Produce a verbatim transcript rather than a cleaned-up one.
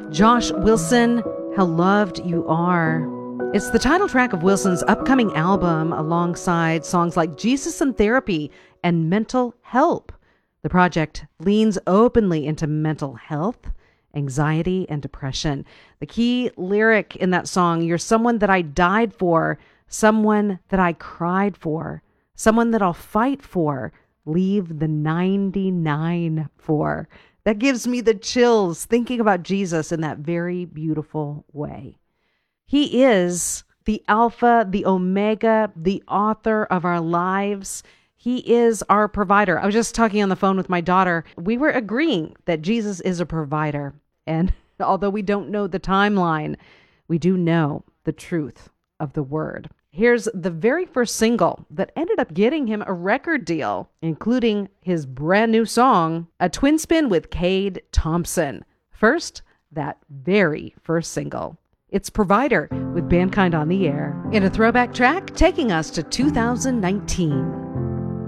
Josh Wilson, How Loved You Are. It's the title track of Wilson's upcoming album alongside songs like Jesus and Therapy and Mental Help. The project leans openly into mental health, anxiety, and depression. The key lyric in that song, you're someone that I died for, someone that I cried for, someone that I'll fight for, leave the ninety-nine for. That gives me the chills thinking about Jesus in that very beautiful way. He is the Alpha, the Omega, the author of our lives. He is our provider. I was just talking on the phone with my daughter. We were agreeing that Jesus is a provider. And although we don't know the timeline, we do know the truth of the word. Here's the very first single that ended up getting him a record deal, including his brand new song, A Twin Spin with Cade Thompson. First, that very first single. It's Provider with Mankind on the Air in a throwback track taking us to two thousand nineteen.